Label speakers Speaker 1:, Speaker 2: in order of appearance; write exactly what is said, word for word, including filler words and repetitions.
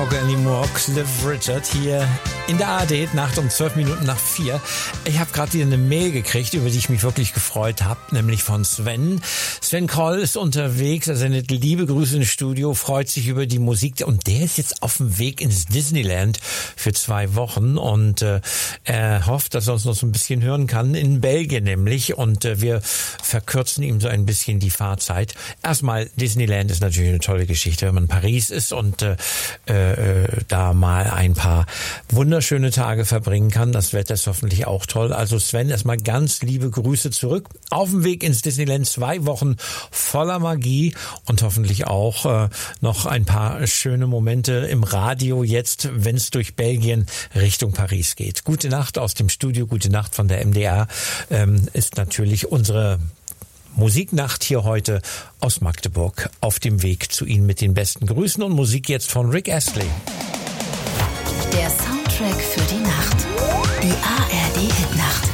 Speaker 1: Anymore, Cliff Richard hier in der A R D-Nacht um zwölf Minuten nach vier. Ich habe gerade wieder eine Mail gekriegt, über die ich mich wirklich gefreut habe, nämlich von Sven. Sven Kroll ist unterwegs, er sendet liebe Grüße ins Studio, freut sich über die Musik und der ist jetzt auf dem Weg ins Disneyland für zwei Wochen und äh, er hofft, dass er uns noch so ein bisschen hören kann, in Belgien nämlich, und äh, wir verkürzen ihm so ein bisschen die Fahrzeit. Erstmal, Disneyland ist natürlich eine tolle Geschichte, wenn man in Paris ist und äh, äh, da mal ein paar wunderschöne Tage verbringen kann. Das Wetter ist hoffentlich auch toll. Also Sven, erstmal ganz liebe Grüße zurück. Auf dem Weg ins Disneyland, zwei Wochen voller Magie und hoffentlich auch äh, noch ein paar schöne Momente im Radio jetzt, wenn es durch Belgien Richtung Paris geht. Gute Nacht aus dem Studio, gute Nacht von der M D R, ähm, ist natürlich unsere Musiknacht hier heute aus Magdeburg auf dem Weg zu Ihnen mit den besten Grüßen und Musik jetzt von Rick Astley.
Speaker 2: Der Soundtrack für die Nacht. Die A R D-Hitnacht.